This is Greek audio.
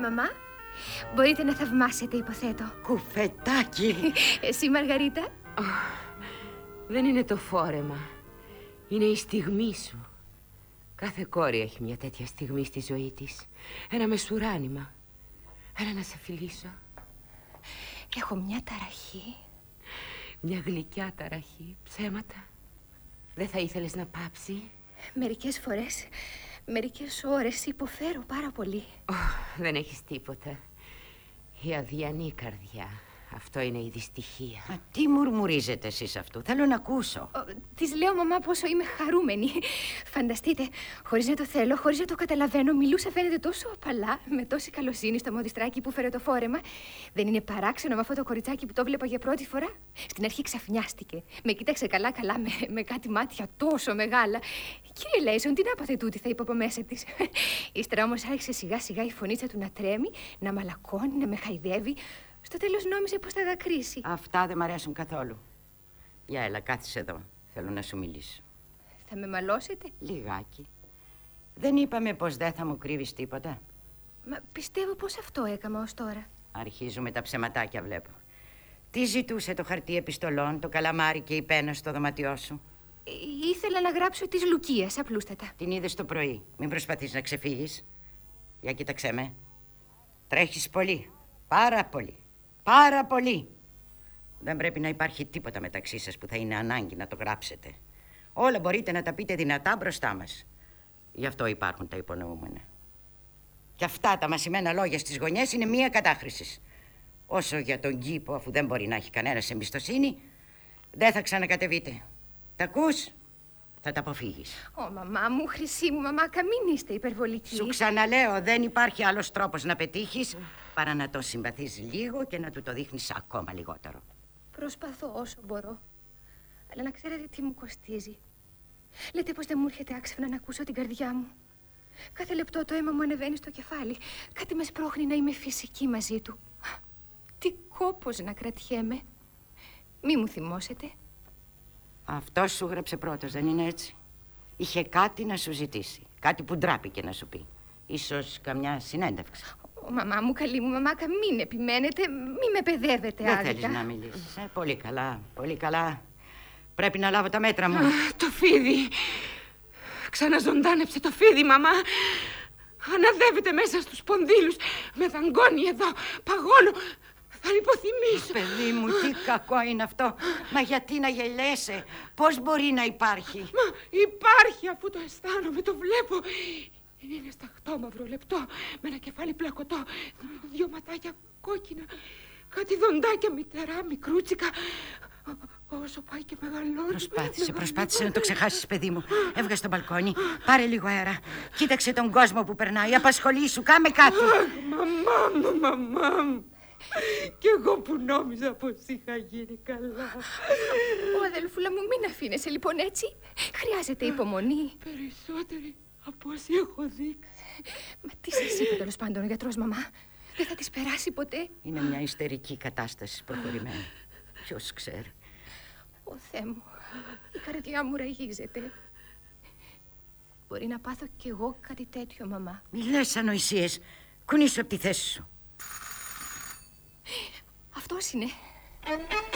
Μαμά, μπορείτε να θαυμάσετε, υποθέτω. Κουφετάκι. Εσύ, Μαργαρίτα? Δεν είναι το φόρεμα. Είναι η στιγμή σου. Κάθε κόρη έχει μια τέτοια στιγμή στη ζωή της. Ένα μεσουράνημα. Έλα να σε φιλήσω. Έχω μια ταραχή. Μια γλυκιά ταραχή. Ψέματα. Δεν θα ήθελες να πάψει? Μερικές φορές, μερικές ώρες υποφέρω πάρα πολύ. Δεν έχεις τίποτα. Η αδιανή καρδιά. Αυτό είναι η δυστυχία. Μα τι μουρμουρίζετε εσείς αυτού? Θέλω να ακούσω. Της λέω, μαμά, πόσο είμαι χαρούμενη. Φανταστείτε, χωρίς να το θέλω, χωρίς να το καταλαβαίνω, μιλούσα φαίνεται τόσο απαλά, με τόση καλοσύνη στο μοδιστράκι που φέρε το φόρεμα. Δεν είναι παράξενο με αυτό το κοριτσάκι που το βλέπα για πρώτη φορά? Στην αρχή ξαφνιάστηκε. Με κοίταξε καλά-καλά με κάτι μάτια τόσο μεγάλα. Κύριε Λέισον, τι να πάθε τούτη, θα είπε από μέσα της. Ύστερα όμως άρχισε σιγά-σιγά η φωνήτσα του να τρέμει, να μαλακώνει, να με χαϊδεύει. Στο τέλος νόμιζε πως θα δακρύσει. Αυτά δεν μ' αρέσουν καθόλου. Για έλα, κάθισε εδώ. Θέλω να σου μιλήσω. Θα με μαλώσετε? Λιγάκι. Δεν είπαμε πως δεν θα μου κρύβεις τίποτα? Μα πιστεύω πως αυτό έκαμα ως τώρα. Αρχίζουμε τα ψεματάκια, βλέπω. Τι ζητούσε το χαρτί επιστολών, το καλαμάρι και η πένα στο δωμάτιό σου? Ήθελα να γράψω της Λουκίας, απλούστατα. Την είδες το πρωί. Μην προσπαθείς να ξεφύγεις. Για κοίταξέ με. Τρέχεις πολύ. Πάρα πολύ. Πάρα πολύ. Δεν πρέπει να υπάρχει τίποτα μεταξύ σας που θα είναι ανάγκη να το γράψετε. Όλα μπορείτε να τα πείτε δυνατά μπροστά μας. Γι' αυτό υπάρχουν τα υπονοούμενα. Και αυτά τα μασημένα λόγια στις γωνιές είναι μία κατάχρηση. Όσο για τον κήπο, αφού δεν μπορεί να έχει κανένας εμπιστοσύνη, δεν θα ξανακατεβείτε. Τα ακούς? Θα τα αποφύγεις. Μαμά μου, χρυσή μου, μαμάκα, μην είστε υπερβολικοί. Σου ξαναλέω, δεν υπάρχει άλλος τρόπος να πετύχεις παρά να το συμπαθείς λίγο και να του το δείχνεις ακόμα λιγότερο. Προσπαθώ όσο μπορώ. Αλλά να ξέρετε τι μου κοστίζει. Λέτε πως δεν μου έρχεται άξαφνα να ακούσω την καρδιά μου. Κάθε λεπτό το αίμα μου ανεβαίνει στο κεφάλι. Κάτι με σπρώχνει να είμαι φυσική μαζί του. Τι κόπος να κρατιέμαι. Μη μου θυμώσετε. Αυτός σου γράψε πρώτος, δεν είναι έτσι? Είχε κάτι να σου ζητήσει. Κάτι που ντράπηκε να σου πει. Ίσως καμιά συνέντευξη. Μαμά μου, καλή μου μαμάκα, μην επιμένετε. Μην με παιδεύετε άδικα. Δεν θέλεις να μιλήσεις. Πολύ καλά, πολύ καλά. Πρέπει να λάβω τα μέτρα μου. Το φίδι. Ξαναζωντάνεψε το φίδι, μαμά. Αναδεύεται μέσα στους σπονδύλους. Με δαγκώνει εδώ. Παγώνω. Θα λιποθυμήσω. Παιδί μου, τι κακό είναι αυτό. Μα γιατί να γελιέσαι? Πώς μπορεί να υπάρχει? Μα υπάρχει, αφού το αισθάνομαι, το βλέπω. Είναι σταχτόμαυρο λεπτό, με ένα κεφάλι πλακωτό, δύο ματάκια κόκκινα, κάτι δοντάκια μητερά, μικρούτσικα. Όσο πάει και μεγαλώνει. Προσπάθησε να το ξεχάσεις, παιδί μου. Έβγα στο μπαλκόνι, πάρε λίγο αέρα. Κοίταξε τον κόσμο που περνάει, απασχολήσου, κάμε κάτι. Μαμά μου. Κι εγώ που νόμιζα πως είχα γίνει καλά. Αδελφούλα μου, μην αφήνεσαι λοιπόν έτσι. Χρειάζεται υπομονή. Περισσότερη από όσοι έχω δείξει. Μα τι σας είπε τέλος πάντων ο γιατρός, μαμά? Δεν θα της περάσει ποτέ? Είναι μια ιστερική κατάσταση προχωρημένη. Ποιος ξέρει. Ω Θεέ μου, η καρδιά μου ραγίζεται. Μπορεί να πάθω κι εγώ κάτι τέτοιο, μαμά? Μη λες ανοησίες. Κουνήσου από τη θέση σου. Αυτός είναι.